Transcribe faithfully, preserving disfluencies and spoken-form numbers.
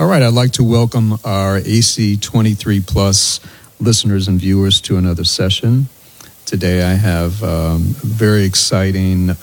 All right, I'd like to welcome our A C twenty-three plus listeners and viewers to another session. Today I have um, a very exciting